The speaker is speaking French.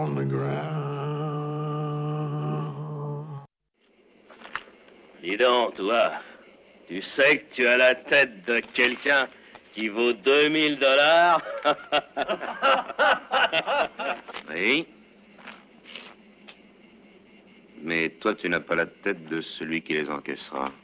on the ground. Dis donc, toi, tu sais que tu as la tête de quelqu'un qui vaut $2000? Oui. Mais toi, tu n'as pas la tête de celui qui les encaissera.